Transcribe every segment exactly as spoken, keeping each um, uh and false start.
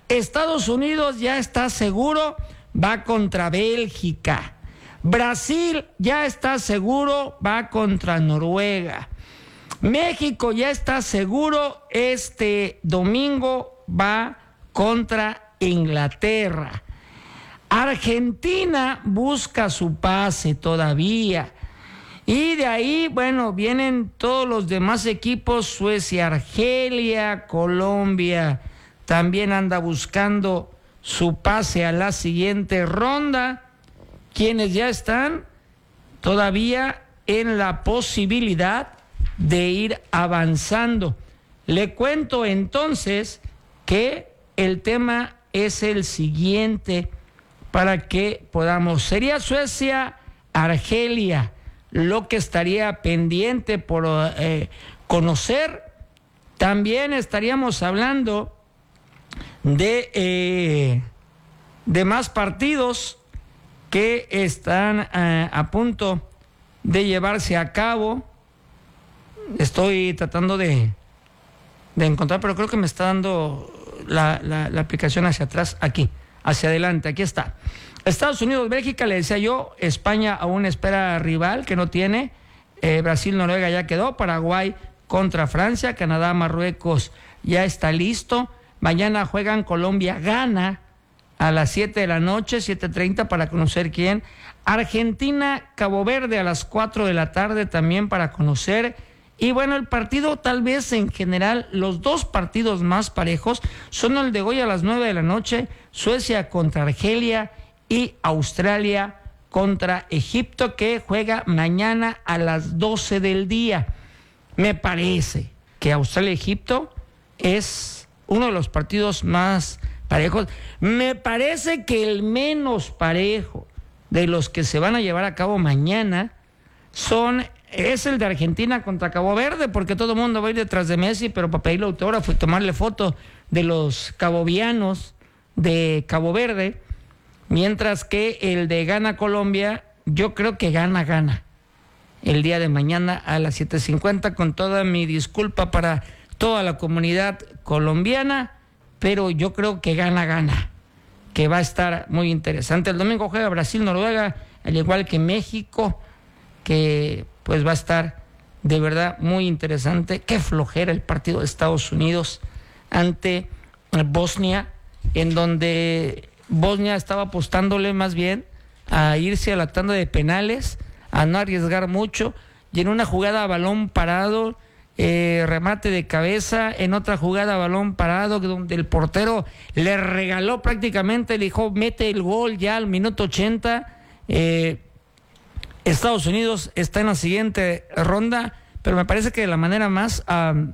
Estados Unidos ya está seguro, va contra Bélgica. Brasil ya está seguro, va contra Noruega. México ya está seguro, este domingo va contra Inglaterra. Argentina busca su pase todavía. Y de ahí, bueno, vienen todos los demás equipos, Suecia, Argelia, Colombia, también anda buscando su pase a la siguiente ronda. Quienes ya están todavía en la posibilidad de ir avanzando. Le cuento entonces que el tema es el siguiente para que podamos. Sería Suecia, Argelia, lo que estaría pendiente por eh, conocer. También estaríamos hablando de, eh, de más partidos que están eh, a punto de llevarse a cabo. Estoy tratando de, de encontrar, pero creo que me está dando la, la, la aplicación hacia atrás, aquí, hacia adelante, aquí está. Estados Unidos, Bélgica, le decía yo, España aún espera rival que no tiene, eh, Brasil, Noruega ya quedó, Paraguay contra Francia, Canadá, Marruecos ya está listo, mañana juegan Colombia, Ghana, a las siete de la noche, siete treinta para conocer quién, Argentina, Cabo Verde a las cuatro de la tarde también para conocer. Y bueno, el partido tal vez en general, los dos partidos más parejos son el de hoy a las nueve de la noche, Suecia contra Argelia y Australia contra Egipto, que juega mañana a las doce del día. Me parece que Australia-Egipto es uno de los partidos más parejos. Me parece que el menos parejo de los que se van a llevar a cabo mañana son... es el de Argentina contra Cabo Verde, porque todo el mundo va a ir detrás de Messi, pero para pedirle autógrafo y tomarle foto de los cabovianos de Cabo Verde, mientras que el de Ghana Colombia, yo creo que gana, gana el día de mañana a las siete cincuenta, con toda mi disculpa para toda la comunidad colombiana, pero yo creo que gana, gana, que va a estar muy interesante. El domingo juega Brasil, Noruega, al igual que México, que pues va a estar de verdad muy interesante. Qué flojera el partido de Estados Unidos ante Bosnia, en donde Bosnia estaba apostándole más bien a irse a la tanda de penales, a no arriesgar mucho, y en una jugada a balón parado, eh, remate de cabeza, en otra jugada a balón parado, donde el portero le regaló prácticamente, le dijo, mete el gol ya al minuto ochenta, eh, Estados Unidos está en la siguiente ronda, pero me parece que de la manera más um,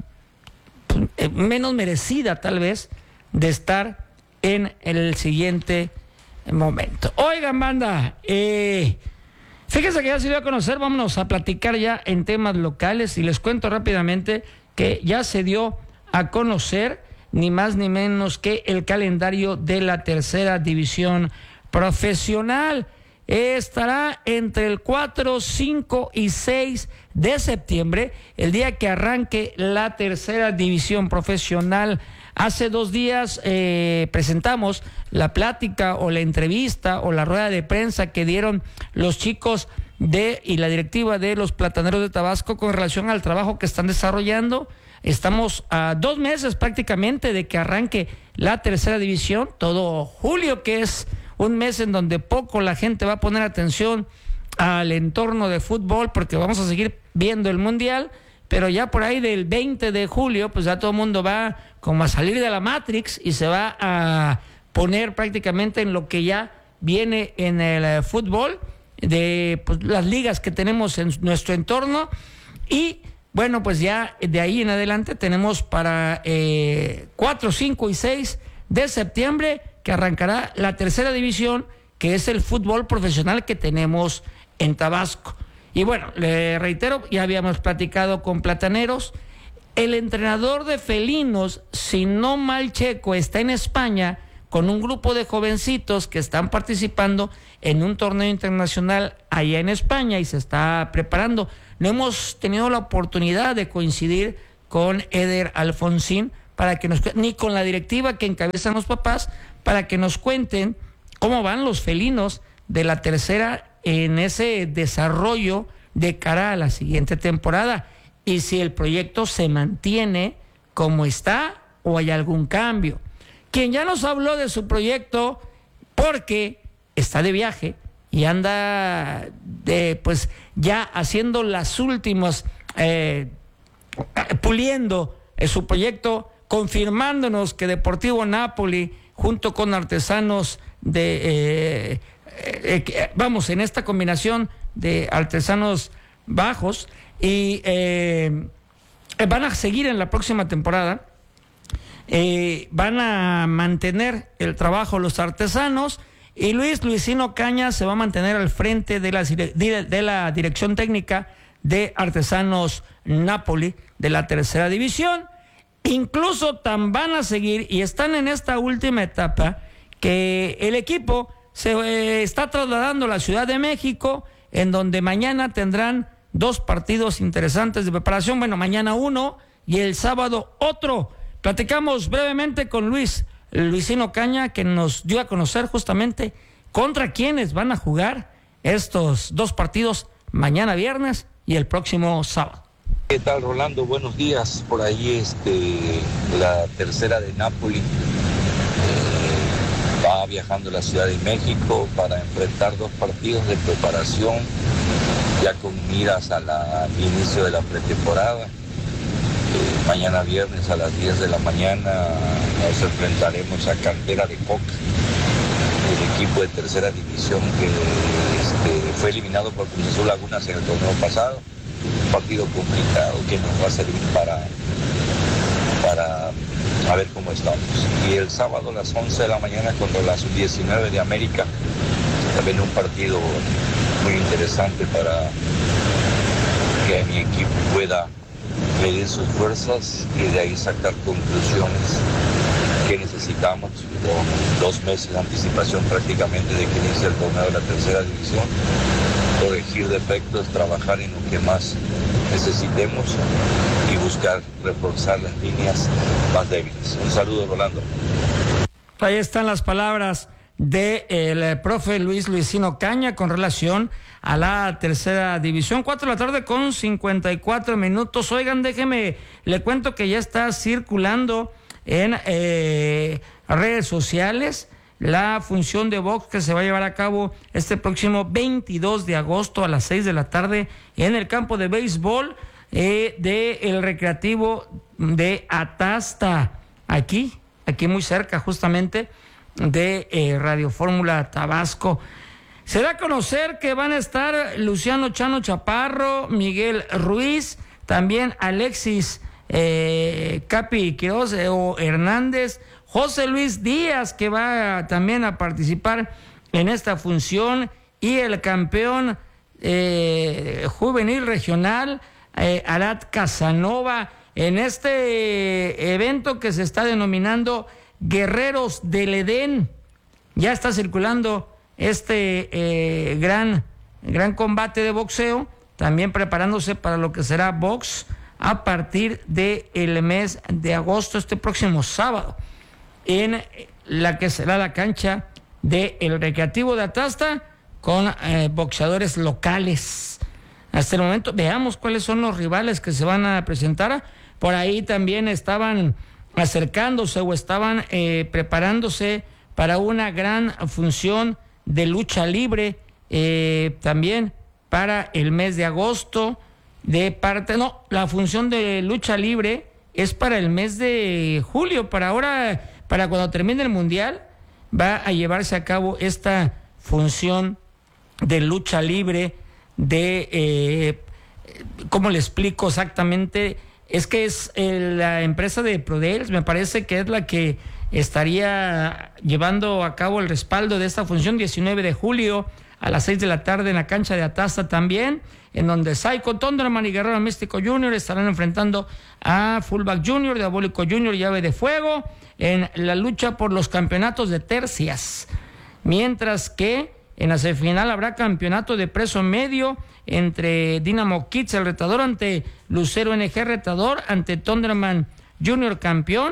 menos merecida tal vez de estar en el siguiente momento. Oigan, banda, eh, fíjense que ya se dio a conocer, vámonos a platicar ya en temas locales y les cuento rápidamente que ya se dio a conocer ni más ni menos que el calendario de la tercera división profesional. Estará entre el cuatro, cinco y seis de septiembre, el día que arranque la tercera división profesional. Hace dos días eh, presentamos la plática o la entrevista o la rueda de prensa que dieron los chicos de y la directiva de los Plataneros de Tabasco con relación al trabajo que están desarrollando. Estamos a dos meses prácticamente de que arranque la tercera división, todo julio, que es un mes en donde poco la gente va a poner atención al entorno de fútbol, porque vamos a seguir viendo el Mundial, pero ya por ahí del veinte de julio, pues ya todo el mundo va como a salir de la Matrix y se va a poner prácticamente en lo que ya viene en el eh, fútbol, de pues, las ligas que tenemos en nuestro entorno. Y bueno, pues ya de ahí en adelante tenemos para eh, cuatro, cinco y seis de septiembre que arrancará la tercera división, que es el fútbol profesional que tenemos en Tabasco. Y bueno, le reitero, ya habíamos platicado con Plataneros, el entrenador de felinos, si no mal checo, está en España con un grupo de jovencitos que están participando en un torneo internacional allá en España y se está preparando. No hemos tenido la oportunidad de coincidir con Eder Alfonsín para que nos, ni con la directiva que encabezan los papás, para que nos cuenten cómo van los felinos de la tercera en ese desarrollo de cara a la siguiente temporada, y si el proyecto se mantiene como está o hay algún cambio. Quien ya nos habló de su proyecto, porque está de viaje y anda de, pues ya haciendo las últimas, eh, puliendo eh, su proyecto, confirmándonos que Deportivo Napoli junto con Artesanos de eh, eh, eh, vamos en esta combinación de Artesanos Bajos y eh, van a seguir en la próxima temporada. Eh, van a mantener el trabajo los artesanos, y Luis Luisino Caña se va a mantener al frente de la, de la dirección técnica de Artesanos Napoli de la tercera división. Incluso tan van a seguir y están en esta última etapa que el equipo se eh, está trasladando a la Ciudad de México, en donde mañana tendrán dos partidos interesantes de preparación. Bueno, mañana uno y el sábado otro. Platicamos brevemente con Luis Luisino Caña, que nos dio a conocer justamente contra quiénes van a jugar estos dos partidos mañana viernes y el próximo sábado. ¿Qué tal, Rolando? Buenos días. Por ahí este, la tercera de Napoli eh, va viajando a la Ciudad de México para enfrentar dos partidos de preparación, ya con miras al inicio de la pretemporada. Eh, mañana viernes a las diez de la mañana nos enfrentaremos a Cantera de Coca, el equipo de tercera división que este, fue eliminado por Cruz Azul Lagunas en el torneo pasado. Un partido complicado que nos va a servir para, para a ver cómo estamos. Y el sábado a las once de la mañana contra la sub diecinueve de América, también un partido muy interesante para que mi equipo pueda medir sus fuerzas y de ahí sacar conclusiones que necesitamos con dos meses de anticipación prácticamente de que inicie el torneo de la tercera división. Corregir defectos, trabajar en lo que más necesitemos y buscar reforzar las líneas más débiles. Un saludo, Rolando. Ahí están las palabras del de profe Luis Luisino Caña con relación a la tercera división. Cuatro de la tarde con cincuenta y cuatro minutos. Oigan, déjeme, le cuento que ya está circulando en eh, redes sociales la función de box que se va a llevar a cabo este próximo veintidós de agosto a las seis de la tarde en el campo de béisbol eh, del Recreativo de Atasta, aquí, aquí muy cerca justamente de eh, Radio Fórmula Tabasco. Se da a conocer que van a estar Luciano Chano Chaparro, Miguel Ruiz, también Alexis eh, Capi Quiroz eh, o Hernández, José Luis Díaz, que va también a participar en esta función, y el campeón eh, juvenil regional, eh, Arad Casanova, en este evento que se está denominando Guerreros del Edén. Ya está circulando este eh, gran, gran combate de boxeo, también preparándose para lo que será box a partir del mes de agosto, este próximo sábado, en la que será la cancha del Recreativo de Atasta, con eh, boxeadores locales. Hasta el momento, veamos cuáles son los rivales que se van a presentar. Por ahí también estaban acercándose o estaban eh, preparándose para una gran función de lucha libre, eh, también para el mes de agosto, de parte, no, la función de lucha libre es para el mes de julio, para ahora, para cuando termine el Mundial, va a llevarse a cabo esta función de lucha libre de, eh, ¿cómo le explico exactamente? Es que es eh, la empresa de Prodels, me parece que es la que estaría llevando a cabo el respaldo de esta función, diecinueve de julio a las seis de la tarde en la cancha de Atasta también, en donde Psycho Thunderman y Guerrero Místico Junior estarán enfrentando a Fullback Junior, Diabólico Junior y Llave de Fuego en la lucha por los campeonatos de tercias. Mientras que en la semifinal habrá campeonato de peso medio entre Dynamo Kids, el retador, ante Lucero N G, retador, ante Thunderman Junior, campeón,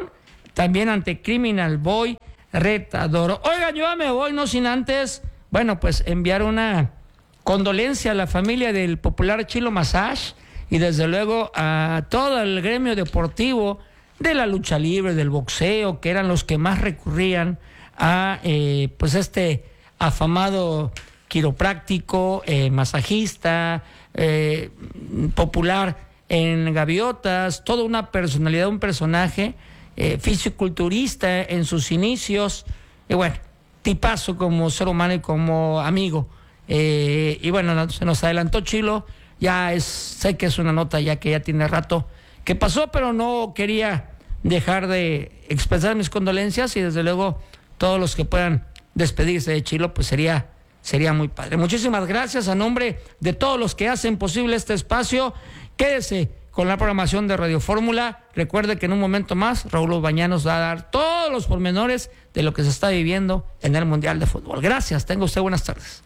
también ante Criminal Boy Retador. Oigan, yo me voy, no sin antes, bueno, pues enviar una condolencia a la familia del popular Chilo Massage y desde luego a todo el gremio deportivo de la lucha libre, del boxeo, que eran los que más recurrían a eh, pues este afamado quiropráctico, eh, masajista, eh, popular en gaviotas, toda una personalidad, un personaje eh, fisiculturista en sus inicios, y bueno, tipazo como ser humano y como amigo. Eh, y bueno, se nos adelantó Chilo, ya es, sé que es una nota ya que ya tiene rato que pasó, pero no quería dejar de expresar mis condolencias y desde luego todos los que puedan despedirse de Chilo, pues sería, sería muy padre. Muchísimas gracias a nombre de todos los que hacen posible este espacio. Quédese con la programación de Radio Fórmula. Recuerde que en un momento más Raúl Bañá nos va a dar todos los pormenores de lo que se está viviendo en el Mundial de Fútbol. Gracias, tenga usted buenas tardes.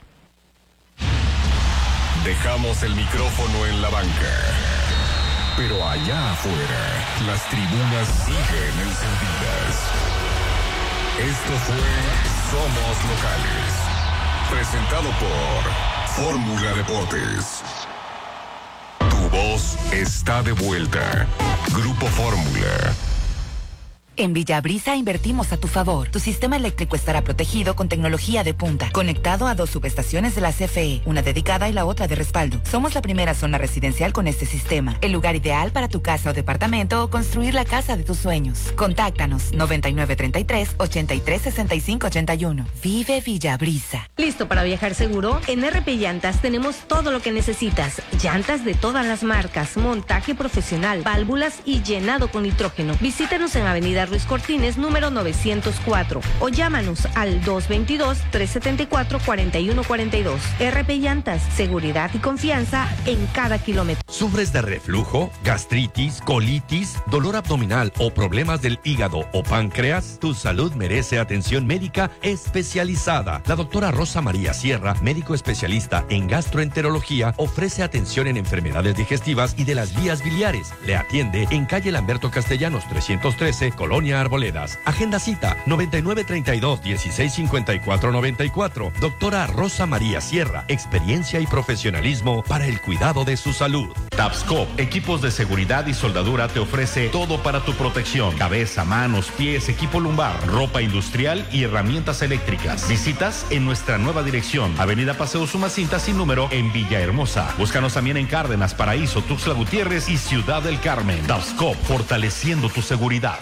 Dejamos el micrófono en la banca, pero allá afuera las tribunas siguen encendidas. Esto fue Somos Locales, presentado por Fórmula Deportes. Tu voz está de vuelta. Grupo Fórmula. En Villabrisa invertimos a tu favor. Tu sistema eléctrico estará protegido con tecnología de punta, conectado a dos subestaciones de la C F E, una dedicada y la otra de respaldo. Somos la primera zona residencial con este sistema, el lugar ideal para tu casa o departamento o construir la casa de tus sueños. Contáctanos noventa y nueve treinta y tres, ochenta y tres sesenta y cinco ochenta y uno. Vive Villabrisa. ¿Listo para viajar seguro? En R P Llantas tenemos todo lo que necesitas. Llantas de todas las marcas, montaje profesional, válvulas y llenado con nitrógeno. Visítanos en Avenida Ruiz Cortines, número novecientos cuatro, o llámanos al dos veintidós, trescientos setenta y cuatro, cuarenta y uno cuarenta y dos. R P Llantas, seguridad y confianza en cada kilómetro. ¿Sufres de reflujo, gastritis, colitis, dolor abdominal o problemas del hígado o páncreas? Tu salud merece atención médica especializada. La doctora Rosa María Sierra, médico especialista en gastroenterología, ofrece atención en enfermedades digestivas y de las vías biliares. Le atiende en calle Lamberto Castellanos trescientos trece, Colonia Arboledas. Agenda cita noventa y nueve treinta y dos, dieciséis cincuenta y cuatro noventa y cuatro. Doctora Rosa María Sierra, experiencia y profesionalismo para el cuidado de su salud. Tapscop, equipos de seguridad y soldadura, te ofrece todo para tu protección: cabeza, manos, pies, equipo lumbar, ropa industrial y herramientas eléctricas. Visitas en nuestra nueva dirección, Avenida Paseo Sumacinta sin número en Villahermosa. Búscanos también en Cárdenas, Paraíso, Tuxtla Gutiérrez y Ciudad del Carmen. Tapscop, fortaleciendo tu seguridad.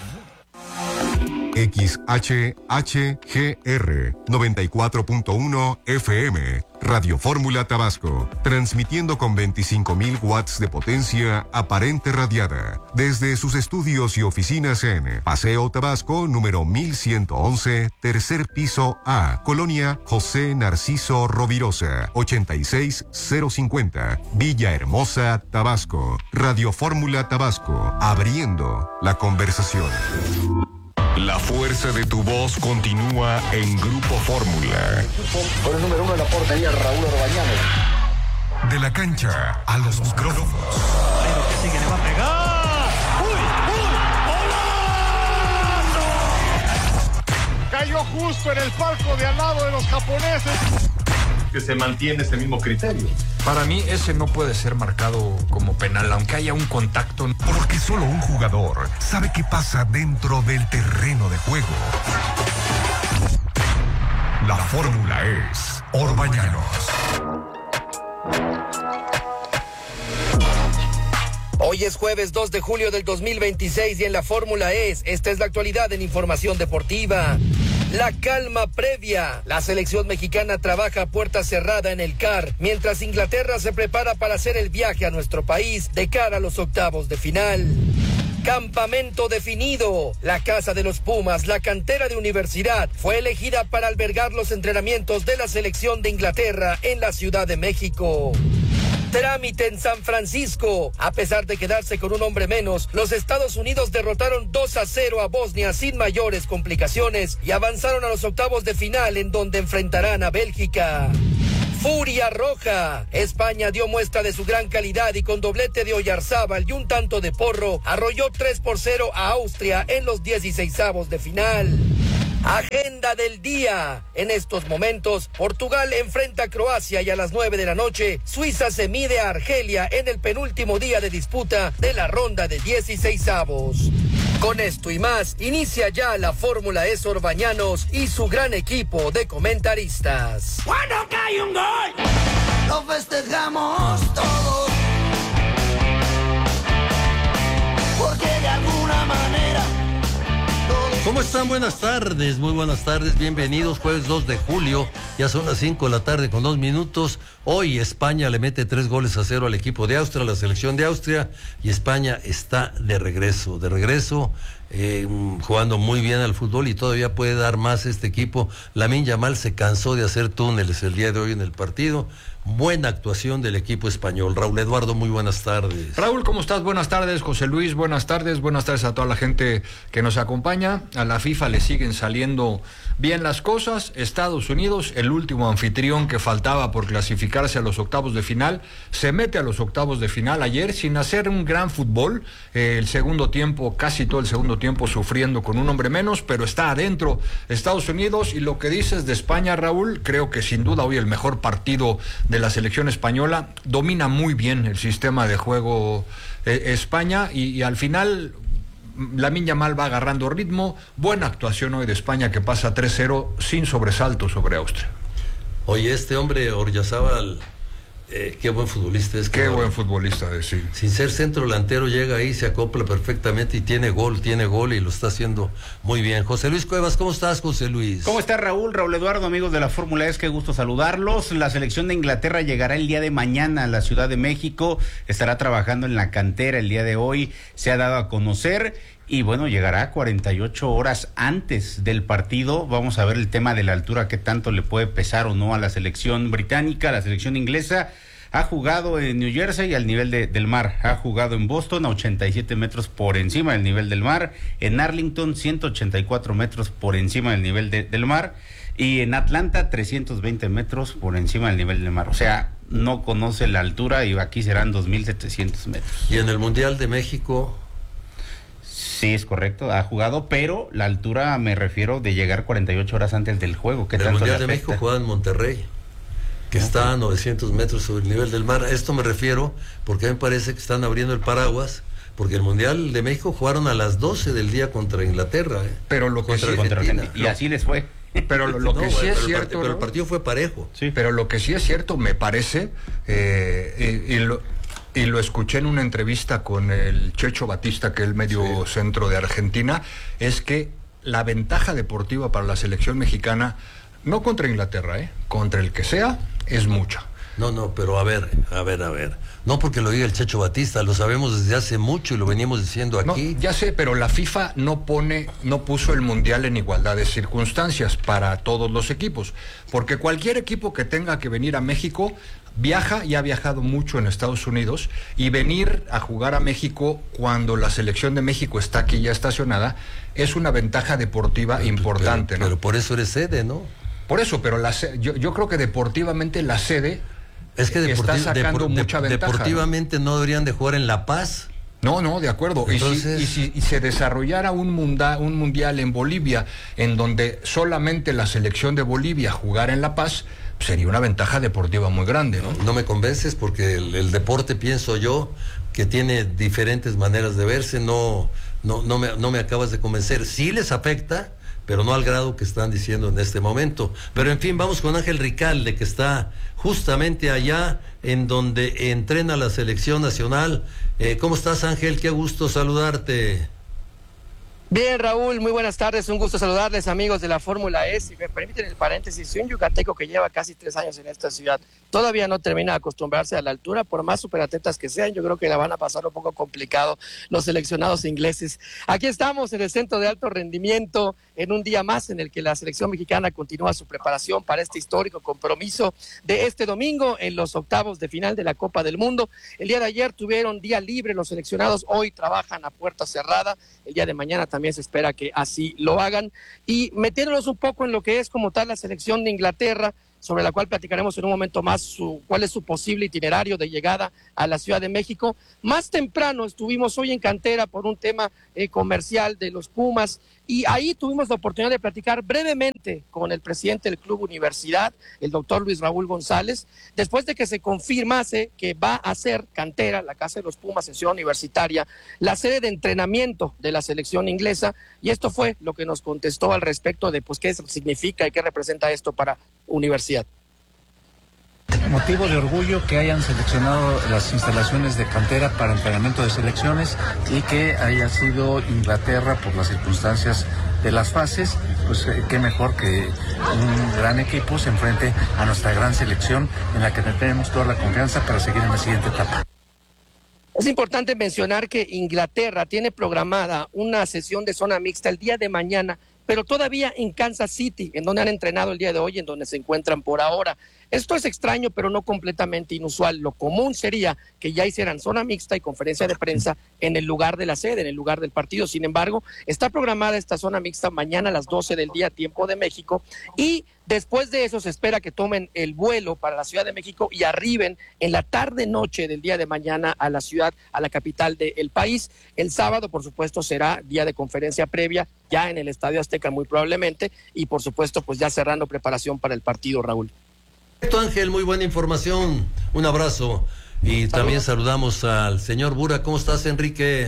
X H H G R noventa y cuatro punto uno F M, Radio Fórmula Tabasco, transmitiendo con veinticinco mil watts de potencia aparente radiada, desde sus estudios y oficinas en Paseo Tabasco, número mil ciento once, tercer piso A, Colonia José Narciso Rovirosa, ochenta y seis cero cincuenta, Villahermosa, Tabasco. Radio Fórmula Tabasco, abriendo la conversación. La fuerza de tu voz continúa en Grupo Fórmula. Con el número uno en la portería, Raúl Orbañanos. De la cancha a los micrófonos. Pero que sigue, le va a pegar. ¡Uy, uy! ¡Golazo! Cayó justo en el palco de al lado de los japoneses. Que se mantiene ese mismo criterio. Para mí ese no puede ser marcado como penal, aunque haya un contacto. Porque solo un jugador sabe qué pasa dentro del terreno de juego. La fórmula es Orbañanos. Hoy es jueves dos de julio del dos mil veintiséis y en la fórmula es, esta es la actualidad en información deportiva. La calma previa. La selección mexicana trabaja a puerta cerrada en el C A R, mientras Inglaterra se prepara para hacer el viaje a nuestro país de cara a los octavos de final. Campamento definido. La casa de los Pumas, la cantera de Universidad, fue elegida para albergar los entrenamientos de la selección de Inglaterra en la Ciudad de México. Trámite en San Francisco. A pesar de quedarse con un hombre menos, los Estados Unidos derrotaron dos a cero a Bosnia sin mayores complicaciones y avanzaron a los octavos de final, en donde enfrentarán a Bélgica. Furia Roja. España dio muestra de su gran calidad y con doblete de Oyarzábal y un tanto de Porro arrolló tres por cero a Austria en los dieciseisavos de final. Agenda del día. En estos momentos, Portugal enfrenta a Croacia y a las nueve de la noche, Suiza se mide a Argelia en el penúltimo día de disputa de la ronda de dieciseisavos. Con esto y más, inicia ya la Fórmula E Orbañanos y su gran equipo de comentaristas. Cuando cae un gol, lo festejamos todos, porque de alguna manera... ¿Cómo están? Buenas tardes, muy buenas tardes, bienvenidos, jueves dos de julio, ya son las cinco de la tarde con dos minutos. Hoy España le mete tres goles a cero al equipo de Austria, a la selección de Austria, y España está de regreso, de regreso, eh, jugando muy bien al fútbol y todavía puede dar más este equipo. Lamine Yamal se cansó de hacer túneles el día de hoy en el partido. Buena actuación del equipo español. Raúl Eduardo, muy buenas tardes. Raúl, ¿cómo estás? Buenas tardes. José Luis, buenas tardes. Buenas tardes a toda la gente que nos acompaña. A la FIFA le siguen saliendo bien las cosas. Estados Unidos, el último anfitrión que faltaba por clasificarse a los octavos de final, se mete a los octavos de final ayer sin hacer un gran fútbol. Eh, el segundo tiempo, casi todo el segundo tiempo sufriendo con un hombre menos, pero está adentro Estados Unidos. Y lo que dices de España, Raúl, creo que sin duda hoy el mejor partido de la selección española. Domina muy bien el sistema de juego eh, España y, y al final Lamine Yamal va agarrando ritmo. Buena actuación hoy de España, que pasa tres cero sin sobresalto sobre Austria. Oye, este hombre Oyarzábal, eh, qué buen futbolista es. Qué buen futbolista es, sí. Sin ser centro delantero llega ahí, se acopla perfectamente y tiene gol, tiene gol y lo está haciendo muy bien. José Luis Cuevas, ¿cómo estás, José Luis? ¿Cómo está Raúl? Raúl Eduardo, amigos de la Fórmula E, qué gusto saludarlos. La selección de Inglaterra llegará el día de mañana a la Ciudad de México, estará trabajando en la cantera el día de hoy, se ha dado a conocer. Y bueno, llegará cuarenta y ocho horas antes del partido. Vamos a ver el tema de la altura, qué tanto le puede pesar o no a la selección británica. La selección inglesa ha jugado en New Jersey al nivel de, del mar, ha jugado en Boston a ochenta y siete metros por encima del nivel del mar, en Arlington ciento ochenta y cuatro metros por encima del nivel de, del mar, y en Atlanta trescientos veinte metros por encima del nivel del mar. O sea, no conoce la altura y aquí serán dos mil setecientos metros. Y en el Mundial de México... Sí, es correcto, ha jugado, pero la altura me refiero de llegar cuarenta y ocho horas antes del juego. ¿Qué en el tanto Mundial le de México juega en Monterrey, que okay. está a novecientos metros sobre el nivel del mar. A esto me refiero porque a mí me parece que están abriendo el paraguas, porque el Mundial de México jugaron a las doce del día contra Inglaterra. ¿eh? Pero lo que contra sí, contra Argentina. Y así les fue. Pero lo, lo no, que bueno, sí es pero cierto... El partido, pero el partido fue parejo. Sí. Pero lo que sí es cierto, me parece, eh, y, y lo... y lo escuché en una entrevista con el Checho Batista, que es el medio sí. centro de Argentina, es que la ventaja deportiva para la selección mexicana, no contra Inglaterra, ¿eh? contra el que sea, es mucha. No, no, pero a ver, a ver, a ver. No porque lo diga el Checho Batista, lo sabemos desde hace mucho y lo venimos diciendo aquí. No, ya sé, pero la FIFA no pone, no puso el Mundial en igualdad de circunstancias para todos los equipos, porque cualquier equipo que tenga que venir a México viaja y ha viajado mucho en Estados Unidos, y venir a jugar a México cuando la selección de México está aquí ya estacionada es una ventaja deportiva pero, importante, pero, ¿no? Pero por eso eres sede, ¿no? Por eso, pero la yo, yo creo que deportivamente la sede es que deportiv- está sacando depor- mucha de- ventaja. Deportivamente ¿no? no deberían de jugar en La Paz. No, no, de acuerdo. Entonces... Y, si, y si y se desarrollara un, munda, un mundial en Bolivia, en donde solamente la selección de Bolivia jugara en La Paz, sería una ventaja deportiva muy grande, ¿no? No me convences, porque el, el deporte, pienso yo, que tiene diferentes maneras de verse, no, no, no, me, no me acabas de convencer. Sí les afecta, pero no al grado que están diciendo en este momento. Pero en fin, vamos con Ángel Ricalde, que está justamente allá en donde entrena la selección nacional. Eh, ¿Cómo estás, Ángel? Qué gusto saludarte. Bien, Raúl, muy buenas tardes, un gusto saludarles, amigos de la Fórmula E. Si me permiten el paréntesis, soy un yucateco que lleva casi tres años en esta ciudad, todavía no termina de acostumbrarse a la altura, por más superatletas que sean, yo creo que la van a pasar un poco complicado los seleccionados ingleses. Aquí estamos en el Centro de Alto Rendimiento, en un día más en el que la selección mexicana continúa su preparación para este histórico compromiso de este domingo en los octavos de final de la Copa del Mundo. El día de ayer tuvieron día libre los seleccionados, hoy trabajan a puerta cerrada, el día de mañana también se espera que así lo hagan, y metiéndonos un poco en lo que es como tal la selección de Inglaterra. sobre la cual platicaremos en un momento más su, cuál es su posible itinerario de llegada a la Ciudad de México. Más temprano estuvimos hoy en Cantera por un tema eh, comercial de los Pumas, y ahí tuvimos la oportunidad de platicar brevemente con el presidente del Club Universidad, el doctor Luis Raúl González, después de que se confirmase que va a ser Cantera, la casa de los Pumas en Ciudad Universitaria, la sede de entrenamiento de la selección inglesa, y esto fue lo que nos contestó al respecto de pues qué significa y qué representa esto para Universidad. Motivo de orgullo que hayan seleccionado las instalaciones de Cantera para entrenamiento de selecciones y que haya sido Inglaterra por las circunstancias de las fases, pues eh, qué mejor que un gran equipo se enfrente a nuestra gran selección en la que tenemos toda la confianza para seguir en la siguiente etapa. Es importante mencionar que Inglaterra tiene programada una sesión de zona mixta el día de mañana, pero todavía en Kansas City, en donde han entrenado el día de hoy, en donde se encuentran por ahora. Esto es extraño, pero no completamente inusual. Lo común sería que ya hicieran zona mixta y conferencia de prensa en el lugar de la sede, en el lugar del partido. Sin embargo, está programada esta zona mixta mañana a las doce del día, tiempo de México, y después de eso se espera que tomen el vuelo para la Ciudad de México y arriben en la tarde-noche del día de mañana a la ciudad, a la capital del país. El sábado, por supuesto, será día de conferencia previa, ya en el Estadio Azteca muy probablemente, y por supuesto, pues ya cerrando preparación para el partido, Raúl. Perfecto, Ángel, muy buena información. Un abrazo. Y Saludos. También saludamos al señor Bura. ¿Cómo estás, Enrique?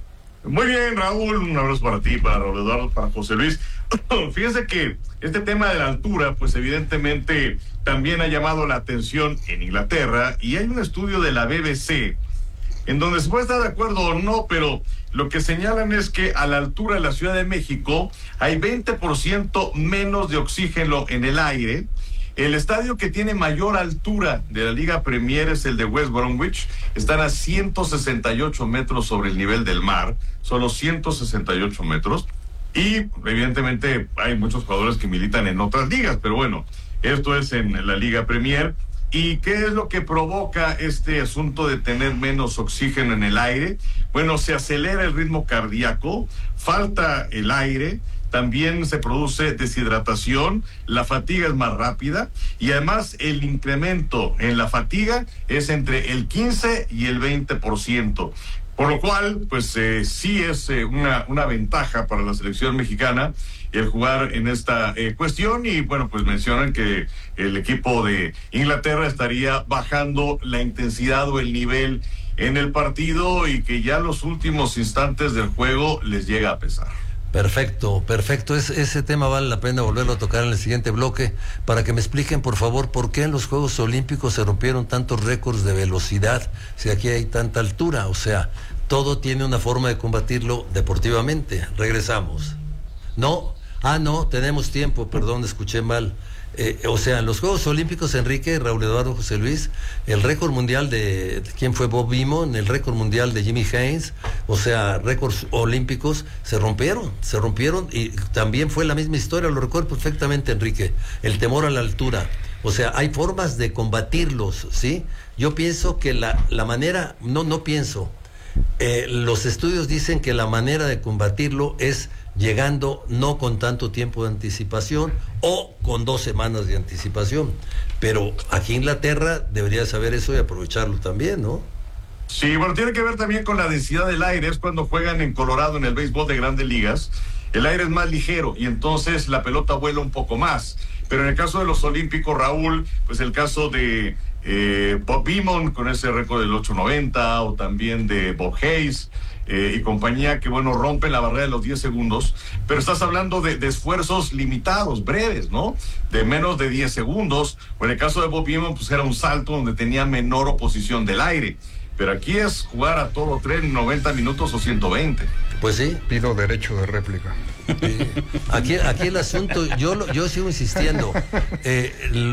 Muy bien, Raúl. Un abrazo para ti, para Raúl Eduardo, para José Luis. Fíjense que este tema de la altura, pues evidentemente también ha llamado la atención en Inglaterra, y hay un estudio de la B B C en donde se puede estar de acuerdo o no, pero lo que señalan es que a la altura de la Ciudad de México hay veinte por ciento menos de oxígeno en el aire. El estadio que tiene mayor altura de la Liga Premier es el de West Bromwich. Están a ciento sesenta y ocho metros sobre el nivel del mar, solo ciento sesenta y ocho metros. Y evidentemente hay muchos jugadores que militan en otras ligas, pero bueno, esto es en la Liga Premier. ¿Y qué es lo que provoca este asunto de tener menos oxígeno en el aire? Bueno, se acelera el ritmo cardíaco, falta el aire, también se produce deshidratación, la fatiga es más rápida, y además el incremento en la fatiga es entre el quince y el veinte por ciento. Por lo cual, pues eh, sí es eh, una, una ventaja para la selección mexicana el jugar en esta eh, cuestión, y bueno, pues mencionan que el equipo de Inglaterra estaría bajando la intensidad o el nivel en el partido, y que ya los últimos instantes del juego les llega a pesar. Perfecto, perfecto. Es, ese tema vale la pena volverlo a tocar en el siguiente bloque, para que me expliquen, por favor, por qué en los Juegos Olímpicos se rompieron tantos récords de velocidad si aquí hay tanta altura. O sea, todo tiene una forma de combatirlo deportivamente. Regresamos. ¿No? Ah, no, tenemos tiempo, perdón, escuché mal. Eh, o sea, en los Juegos Olímpicos, Enrique, Raúl Eduardo, José Luis, el récord mundial de, ¿quién fue? Bob Beamon, el récord mundial de Jimmy Haynes, o sea, récords olímpicos se rompieron, se rompieron, y también fue la misma historia, lo recuerdo perfectamente, Enrique, el temor a la altura. O sea, hay formas de combatirlos, ¿sí? Yo pienso que la, la manera, no, no pienso, eh, los estudios dicen que la manera de combatirlo es llegando no con tanto tiempo de anticipación o con dos semanas de anticipación, pero aquí Inglaterra debería saber eso y aprovecharlo también, ¿no? Sí, bueno, tiene que ver también con la densidad del aire. Es cuando juegan en Colorado en el béisbol de Grandes Ligas, el aire es más ligero y entonces la pelota vuela un poco más. Pero en el caso de los olímpicos, Raúl, pues el caso de eh, Bob Beamon con ese récord del ocho noventa, o también de Bob Hayes Eh, y compañía, que bueno, rompen la barrera de los diez segundos, pero estás hablando de, de esfuerzos limitados, breves, ¿no? De menos de diez segundos, o en el caso de Bob Beamon, pues era un salto donde tenía menor oposición del aire, pero aquí es jugar a todo tren noventa minutos o ciento veinte. Pues sí. Pido derecho de réplica. Sí. Aquí, aquí el asunto, yo, yo sigo insistiendo, eh,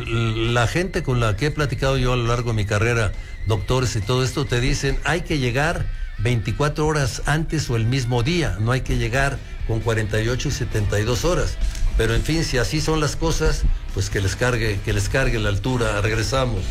la gente con la que he platicado yo a lo largo de mi carrera, doctores y todo esto, te dicen, hay que llegar veinticuatro horas antes o el mismo día, no hay que llegar con cuarenta y ocho y setenta y dos horas, pero en fin, si así son las cosas, pues que les cargue, que les cargue la altura. Regresamos.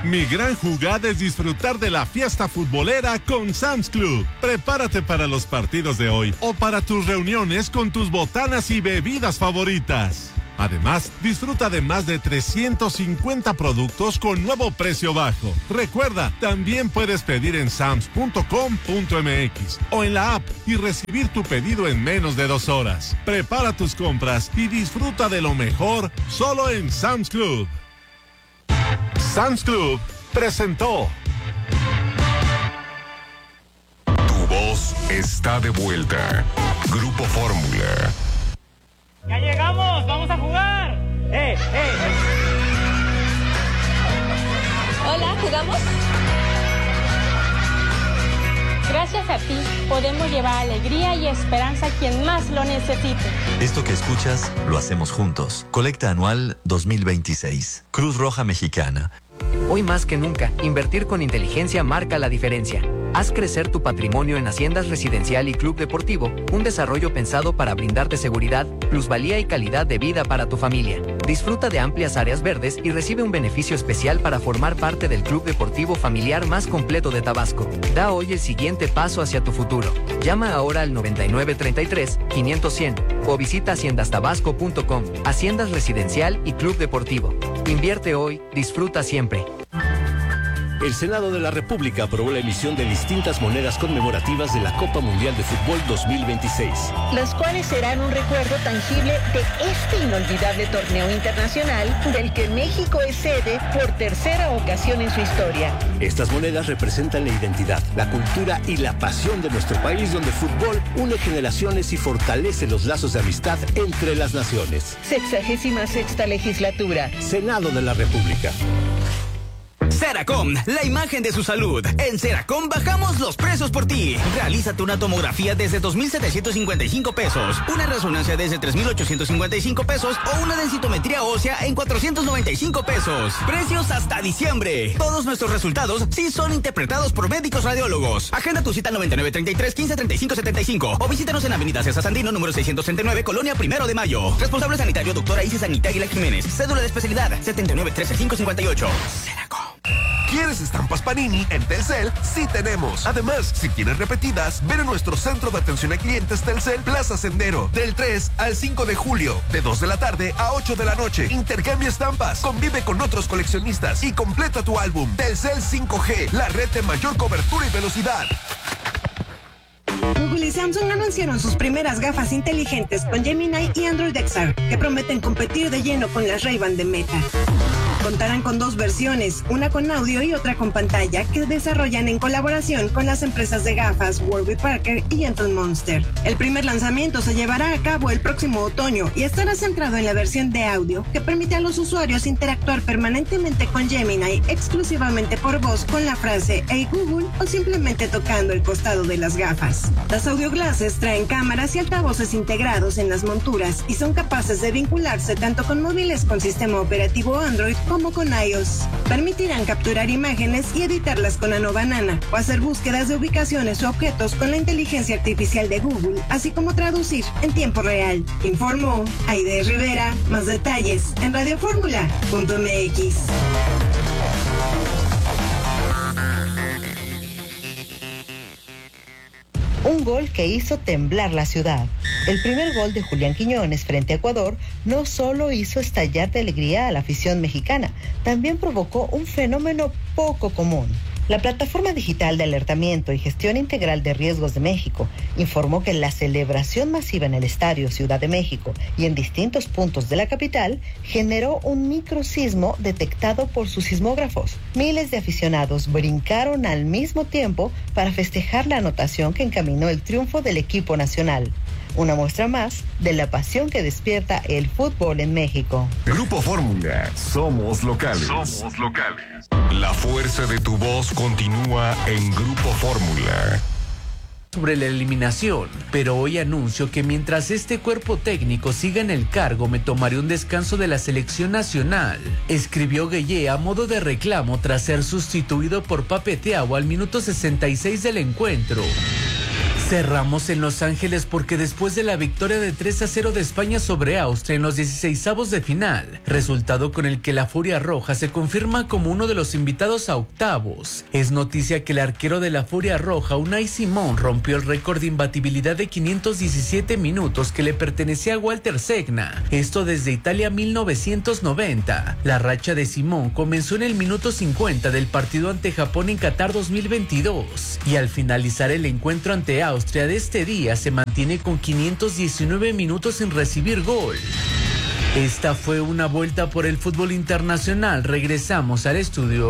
Mi gran jugada es disfrutar de la fiesta futbolera con Sam's Club. Prepárate para los partidos de hoy o para tus reuniones con tus botanas y bebidas favoritas. Además, disfruta de más de trescientos cincuenta productos con nuevo precio bajo. Recuerda, también puedes pedir en sams punto com punto m x o en la app y recibir tu pedido en menos de dos horas. Prepara tus compras y disfruta de lo mejor solo en Sam's Club. Sam's Club presentó. Tu voz está de vuelta. Grupo Fórmula. ¡Ya llegamos! ¡Vamos a jugar! ¡Eh, eh! Hola, ¿jugamos? Gracias a ti, podemos llevar alegría y esperanza a quien más lo necesite. Esto que escuchas, lo hacemos juntos. Colecta anual dos mil veintiséis. Cruz Roja Mexicana. Hoy más que nunca, invertir con inteligencia marca la diferencia. Haz crecer tu patrimonio en Haciendas Residencial y Club Deportivo, un desarrollo pensado para brindarte seguridad, plusvalía y calidad de vida para tu familia. Disfruta de amplias áreas verdes y recibe un beneficio especial para formar parte del club deportivo familiar más completo de Tabasco. Da hoy el siguiente paso hacia tu futuro. Llama ahora al noventa y nueve treinta y tres, quinientos cien o visita haciendas tabasco punto com. Haciendas Residencial y Club Deportivo. Invierte hoy, disfruta siempre. El Senado de la República aprobó la emisión de distintas monedas conmemorativas de la Copa Mundial de Fútbol dos mil veintiséis. Las cuales serán un recuerdo tangible de este inolvidable torneo internacional del que México es sede por tercera ocasión en su historia. Estas monedas representan la identidad, la cultura y la pasión de nuestro país, donde el fútbol une generaciones y fortalece los lazos de amistad entre las naciones. Sexagésima sexta legislatura. Senado de la República. Seracom, la imagen de su salud. En Seracom bajamos los precios por ti. Realízate una tomografía desde dos mil setecientos cincuenta y cinco pesos, una resonancia desde tres mil ochocientos cincuenta y cinco pesos o una densitometría ósea en cuatrocientos noventa y cinco pesos. Precios hasta diciembre. Todos nuestros resultados sí son interpretados por médicos radiólogos. Agenda tu cita noventa y nueve treinta y tres, quince treinta y cinco setenta y cinco o visítanos en Avenida César Sandino, número seiscientos treinta y nueve, Colonia Primero de Mayo. Responsable sanitario, doctora Isis Anita Aguilar Jiménez. Cédula de especialidad setenta y nueve trece cinco cincuenta y ocho. Seracom. ¿Quieres estampas Panini? En Telcel sí tenemos. Además, si quieres repetidas, ven a nuestro centro de atención a clientes Telcel Plaza Sendero del tres al cinco de julio, de dos de la tarde a ocho de la noche. Intercambia estampas, convive con otros coleccionistas y completa tu álbum. Telcel cinco G, la red de mayor cobertura y velocidad. Google y Samsung anunciaron sus primeras gafas inteligentes con Gemini y Android X R, que prometen competir de lleno con las Ray-Ban de Meta. Contarán con dos versiones, una con audio y otra con pantalla, que desarrollan en colaboración con las empresas de gafas Warby Parker y Gentle Monster. El primer lanzamiento se llevará a cabo el próximo otoño y estará centrado en la versión de audio, que permite a los usuarios interactuar permanentemente con Gemini exclusivamente por voz con la frase "Hey Google" o simplemente tocando el costado de las gafas. Las audio glasses traen cámaras y altavoces integrados en las monturas y son capaces de vincularse tanto con móviles con sistema operativo Android como con iOS. Permitirán capturar imágenes y editarlas con Nano Banana o hacer búsquedas de ubicaciones o objetos con la inteligencia artificial de Google, así como traducir en tiempo real. Informó Aide Rivera. Más detalles en radioformula punto m x. Un gol que hizo temblar la ciudad. El primer gol de Julián Quiñones frente a Ecuador no solo hizo estallar de alegría a la afición mexicana, también provocó un fenómeno poco común. La plataforma digital de alertamiento y gestión integral de riesgos de México informó que la celebración masiva en el Estadio Ciudad de México y en distintos puntos de la capital generó un microsismo detectado por sus sismógrafos. Miles de aficionados brincaron al mismo tiempo para festejar la anotación que encaminó el triunfo del equipo nacional. Una muestra más de la pasión que despierta el fútbol en México. Grupo Fórmula, somos locales. Somos locales. La fuerza de tu voz continúa en Grupo Fórmula. Sobre la eliminación, pero hoy anuncio que mientras este cuerpo técnico siga en el cargo me tomaré un descanso de la selección nacional, escribió Gueye a modo de reclamo tras ser sustituido por Pape Thiaw al minuto sesenta y seis del encuentro. Cerramos en Los Ángeles porque después de la victoria de tres a cero de España sobre Austria en los dieciseisavos de final, resultado con el que la Furia Roja se confirma como uno de los invitados a octavos, es noticia que el arquero de la Furia Roja, Unai Simón, rompió el récord de imbatibilidad de quinientos diecisiete minutos que le pertenecía a Walter Segna, esto desde Italia mil novecientos noventa. La racha de Simón comenzó en el minuto cincuenta del partido ante Japón en Qatar dos mil veintidós y al finalizar el encuentro ante Austria Austria de este día se mantiene con quinientos diecinueve minutos sin recibir gol. Esta fue una vuelta por el fútbol internacional. Regresamos al estudio.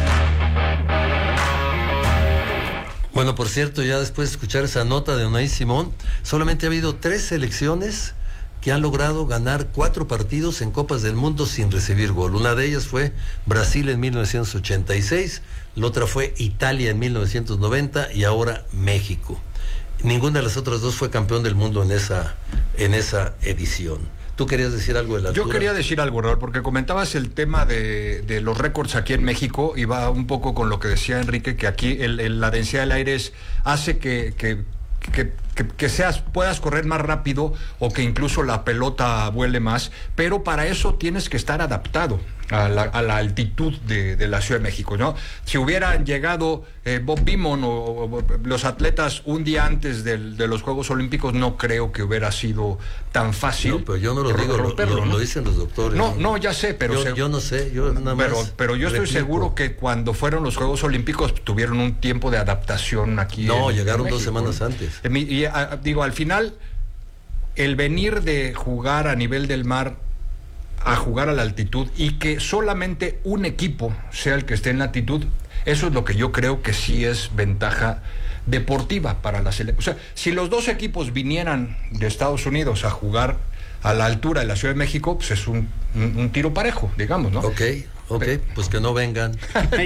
Bueno, por cierto, ya después de escuchar esa nota de Unai Simón, solamente ha habido tres selecciones que han logrado ganar cuatro partidos en Copas del Mundo sin recibir gol. Una de ellas fue Brasil en mil novecientos ochenta y seis, la otra fue Italia en mil novecientos noventa y ahora México. Ninguna de las otras dos fue campeón del mundo en esa, en esa edición. ¿Tú querías decir algo de la altura? Yo quería decir algo, Raúl, porque comentabas el tema de, de los récords aquí en México y va un poco con lo que decía Enrique, que aquí el, el, la densidad del aire es, hace que... que Que, que, que seas, puedas correr más rápido o que incluso la pelota vuele más, pero para eso tienes que estar adaptado a la, a la altitud de, de la Ciudad de México, ¿no? Si hubieran llegado eh, Bob Beamon o, o los atletas un día antes del, de los Juegos Olímpicos, no creo que hubiera sido tan fácil. No, pero yo no lo digo, romperlo, lo, lo, ¿no? lo dicen los doctores. No, no, ya sé, pero... Yo, se, yo no sé, yo nada más Pero, pero yo estoy replico. seguro que cuando fueron los Juegos Olímpicos tuvieron un tiempo de adaptación aquí. No, en, llegaron en dos México, semanas ¿no? antes. Y, y a, digo, al final, el venir de jugar a nivel del mar a jugar a la altitud y que solamente un equipo sea el que esté en la altitud, eso es lo que yo creo que sí es ventaja deportiva para la selección. O sea, si los dos equipos vinieran de Estados Unidos a jugar a la altura de la Ciudad de México, pues es un, un, un tiro parejo, digamos, ¿no? Ok, ok, pues que no vengan.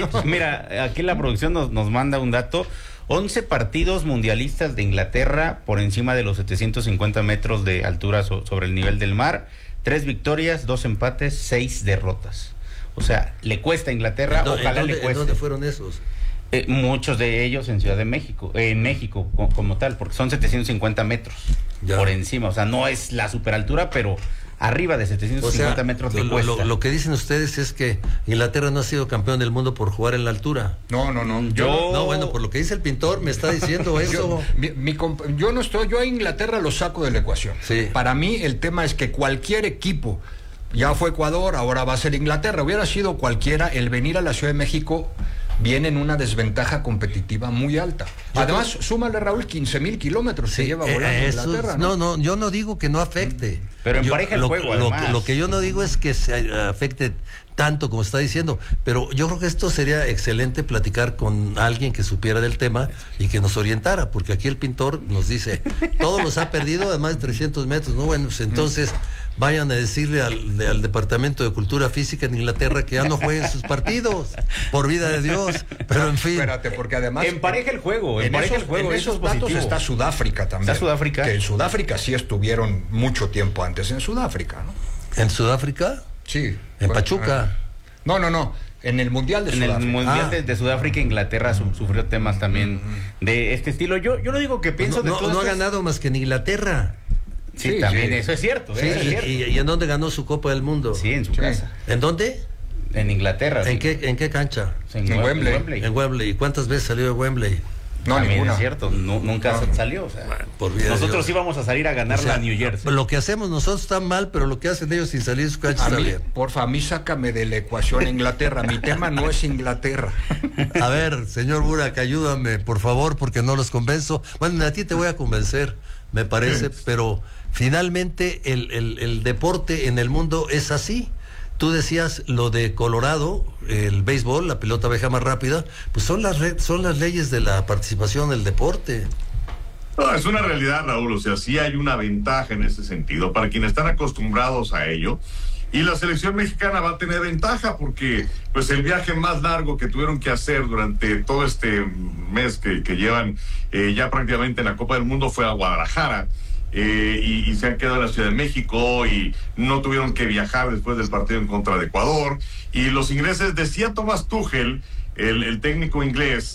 Mira, aquí la producción nos, nos manda un dato. once partidos mundialistas de Inglaterra por encima de los setecientos cincuenta metros de altura so, sobre el nivel del mar. Tres victorias, dos empates, seis derrotas. O sea, le cuesta a Inglaterra, ¿En ojalá dónde, le cueste. ¿En dónde fueron esos? Eh, muchos de ellos en Ciudad de México, eh, en México como, como tal, porque son setecientos cincuenta metros ya por encima. O sea, no es la superaltura, pero arriba de setecientos cincuenta o sea, metros le lo, cuesta. Lo, lo que dicen ustedes es que Inglaterra no ha sido campeón del mundo por jugar en la altura. No, no, no. Yo, yo no, bueno, por lo que dice el pintor me está diciendo eso. Yo, mi, mi, yo no estoy, yo a Inglaterra lo saco de la ecuación. Sí. Para mí el tema es que cualquier equipo, ya fue Ecuador, ahora va a ser Inglaterra, hubiera sido cualquiera, el venir a la Ciudad de México viene en una desventaja competitiva muy alta. Yo Además, creo... súmale, Raúl, quince mil kilómetros se sí, lleva volando eh, eso, Inglaterra, ¿no? No, no, yo no digo que no afecte. Pero empareja el lo, juego, lo, además. Lo que yo no digo es que se afecte tanto como está diciendo, pero yo creo que esto sería excelente platicar con alguien que supiera del tema y que nos orientara, porque aquí el pintor nos dice, todos los ha perdido a más de trescientos metros, ¿no? Bueno, pues entonces vayan a decirle al, de, al Departamento de Cultura Física en Inglaterra que ya no jueguen sus partidos, por vida de Dios, pero en fin. Espérate, porque además... Empareja el juego, en empareja esos, el juego, en esos datos está Sudáfrica también. ¿Está Sudáfrica? Que en Sudáfrica sí estuvieron mucho tiempo antes en Sudáfrica, ¿no? ¿En Sudáfrica? Sí. ¿En bueno, Pachuca? No, no, no. En el Mundial de en Sudáfrica. En el Mundial ah. de, de Sudáfrica, Inglaterra su, sufrió temas también mm-hmm. de este estilo. Yo, yo no digo que pienso... No, de no, no ha ganado más que en Inglaterra. Sí, sí, también, sí. eso es cierto. Sí, eso es y, cierto. Y, ¿Y en dónde ganó su Copa del Mundo? Sí, en su sí. casa. ¿En dónde? En Inglaterra. ¿En, sí. qué, ¿En qué cancha? En, en Wembley. Wembley. En Wembley. ¿Y cuántas veces salió de Wembley? No, también ninguna. Es cierto, no, nunca no. salió. O sea, bueno, por nosotros Dios. íbamos a salir a ganar o sea, la New Jersey. Lo que hacemos nosotros está mal, pero lo que hacen ellos sin salir de su cancha a está mí, bien. Porfa, a mí sácame de la ecuación Inglaterra. Mi tema no es Inglaterra. A ver, señor Burak, ayúdame, por favor, porque no los convenzo. Bueno, a ti te voy a convencer, me parece, sí. pero finalmente el, el, el deporte en el mundo es así. Tú decías lo de Colorado, el béisbol, la pelota abeja más rápida, pues son las re- son las leyes de la participación del deporte. No, es una realidad, Raúl, o sea, sí hay una ventaja en ese sentido para quienes están acostumbrados a ello. Y la selección mexicana va a tener ventaja porque pues el viaje más largo que tuvieron que hacer durante todo este mes que, que llevan eh, ya prácticamente en la Copa del Mundo fue a Guadalajara. Eh, y, y se han quedado en la Ciudad de México y no tuvieron que viajar después del partido en contra de Ecuador. Y los ingleses, decía Thomas Tuchel, el, el técnico inglés,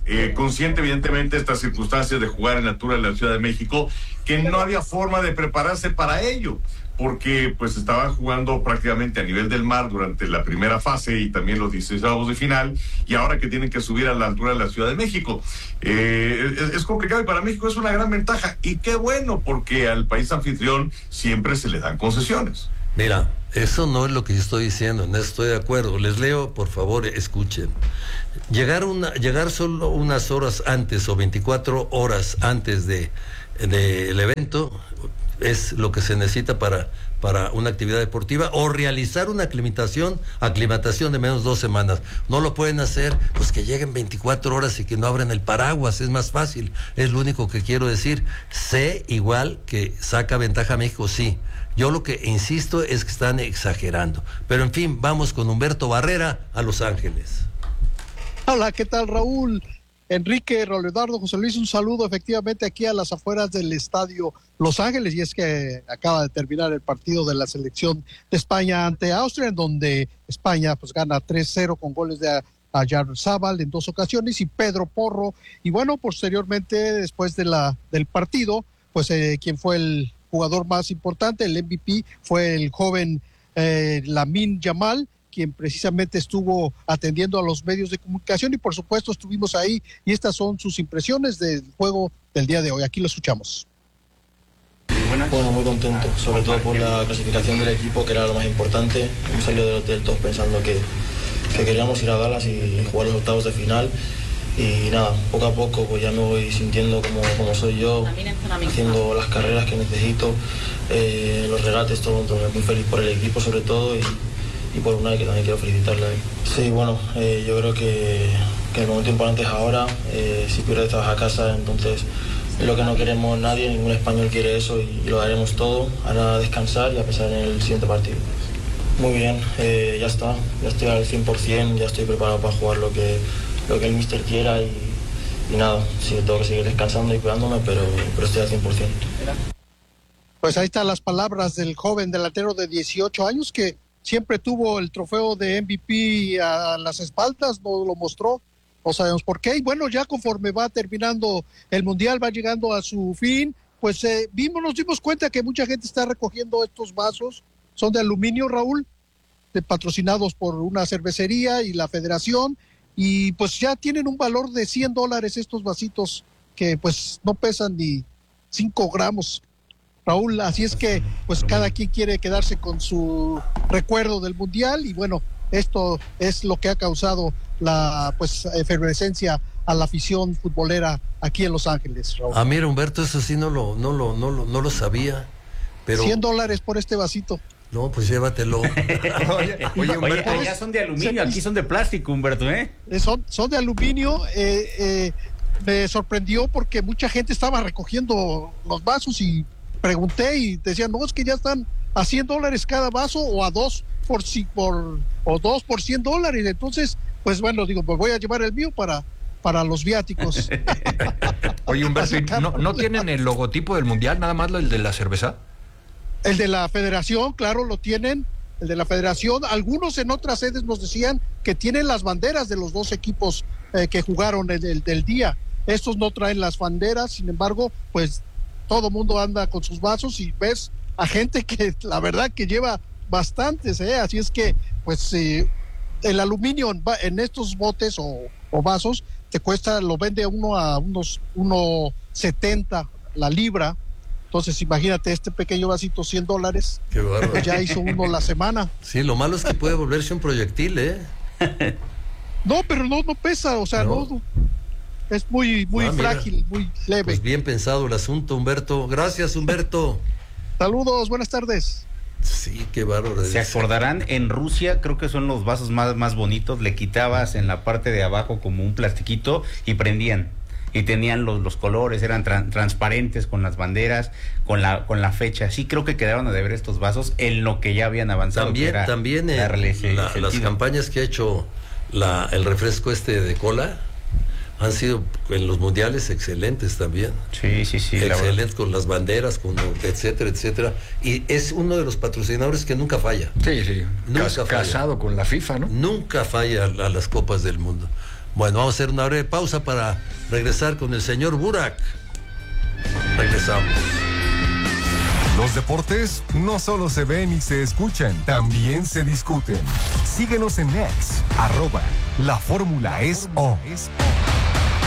eh, consciente evidentemente de estas circunstancias de jugar en la altura de la Ciudad de México, que no había forma de prepararse para ello, porque pues estaban jugando prácticamente a nivel del mar durante la primera fase y también los dieciséisavos de final, y ahora que tienen que subir a la altura de la Ciudad de México. Eh, es, es complicado, y para México es una gran ventaja, y qué bueno, porque al país anfitrión siempre se le dan concesiones. Mira, eso no es lo que yo estoy diciendo, no estoy de acuerdo. Les leo, por favor, escuchen. Llegar, una, llegar solo unas horas antes o veinticuatro horas antes de, de el evento es lo que se necesita para, para una actividad deportiva, o realizar una aclimatación, aclimatación de menos dos semanas. No lo pueden hacer, pues que lleguen veinticuatro horas y que no abran el paraguas, es más fácil, es lo único que quiero decir. Sé igual que saca ventaja México, sí. Yo lo que insisto es que están exagerando. Pero en fin, vamos con Humberto Barrera a Los Ángeles. Hola, ¿qué tal, Raúl? Enrique, Raúl Eduardo, José Luis, un saludo efectivamente aquí a las afueras del estadio Los Ángeles, y es que acaba de terminar el partido de la selección de España ante Austria, en donde España pues gana tres cero con goles de Ayarzábal en dos ocasiones y Pedro Porro, y bueno, posteriormente, después de la del partido, pues eh, quien fue el jugador más importante, el M V P, fue el joven eh, Lamine Yamal, quien precisamente estuvo atendiendo a los medios de comunicación, y por supuesto estuvimos ahí, y estas son sus impresiones del juego del día de hoy. Aquí lo escuchamos. Bueno, muy contento, sobre todo por la clasificación del equipo, que era lo más importante. Hemos salido del hotel todos pensando que, que queríamos ir a Dallas y jugar los octavos de final, y nada, poco a poco pues ya me voy sintiendo como, como soy yo, haciendo las carreras que necesito, eh, los regates, todo, todo. Muy feliz por el equipo sobre todo, y y por una que también quiero felicitarle. Sí, bueno, eh, yo creo que, que el momento importante es ahora. Eh, si pierdes te vas a casa, entonces es lo que no queremos nadie, ningún español quiere eso, y, y lo daremos todo. Ahora descansar y a pensar en el siguiente partido. Muy bien, eh, ya está, ya estoy al cien por ciento, ya estoy preparado para jugar lo que, lo que el míster quiera, y, y nada, sí, tengo que seguir descansando y cuidándome, pero, pero estoy al cien por ciento. Pues ahí están las palabras del joven delantero de dieciocho años, que siempre tuvo el trofeo de M V P a las espaldas, no lo mostró, no sabemos por qué, y bueno, ya conforme va terminando el Mundial, va llegando a su fin, pues eh, vimos, nos dimos cuenta que mucha gente está recogiendo estos vasos, son de aluminio, Raúl, de, patrocinados por una cervecería y la federación, y pues ya tienen un valor de cien dólares estos vasitos, que pues no pesan ni cinco gramos. Raúl, así es que pues cada quien quiere quedarse con su recuerdo del Mundial, y bueno, esto es lo que ha causado la pues efervescencia a la afición futbolera aquí en Los Ángeles, Raúl. Ah, mira, Humberto, eso sí no lo, no lo, no lo, no lo sabía, pero cien dólares por este vasito. No, pues llévatelo. Oye, oye, Humberto, allá son de aluminio, aquí son de plástico, Humberto, ¿eh? Son, son de aluminio, eh, eh, me sorprendió porque mucha gente estaba recogiendo los vasos, y pregunté y decían, no, es que ya están a cien dólares cada vaso, o a dos por, por, o dos por cien dólares. Entonces, pues bueno, digo, pues voy a llevar el mío para, para los viáticos. Oye, Humberto, ¿no, ¿no tienen el logotipo del Mundial, nada más el de la cerveza? El de la federación, claro, lo tienen, el de la federación. Algunos en otras sedes nos decían que tienen las banderas de los dos equipos eh, que jugaron el, el del día. Estos no traen las banderas, sin embargo, pues todo mundo anda con sus vasos, y ves a gente que la verdad que lleva bastantes, ¿eh? Así es que pues eh, el aluminio en, en estos botes o, o vasos te cuesta, lo vende uno a unos uno setenta la libra. Entonces imagínate, este pequeño vasito, cien dólares. Qué bárbaro. Pues ya hizo uno la semana. Sí, lo malo es que puede volverse un proyectil, ¿eh? No, pero no, no pesa, o sea, no, no es muy, muy ah, frágil, muy leve. Pues bien pensado el asunto, Humberto. Gracias, Humberto. Saludos, buenas tardes. Sí, qué bárbaro. Se acordarán, en Rusia creo que son los vasos más, más bonitos, le quitabas en la parte de abajo como un plastiquito y prendían. Y tenían los, los colores, eran tra- transparentes con las banderas, con la con la fecha. Sí, creo que quedaron a deber estos vasos en lo que ya habían avanzado. También, era también eh, la, las campañas que ha hecho la, el refresco este de cola han sido en los mundiales excelentes también. Sí, sí, sí. Excelentes, con las banderas, con etcétera, etcétera. Y es uno de los patrocinadores que nunca falla. Sí, sí. Nunca Cas- falla. Casado con la FIFA, ¿no? Nunca falla a, a las copas del mundo. Bueno, vamos a hacer una breve pausa para regresar con el señor Burak. Regresamos. Los deportes no solo se ven y se escuchan, también se discuten. Síguenos en X, arroba, la fórmula es O.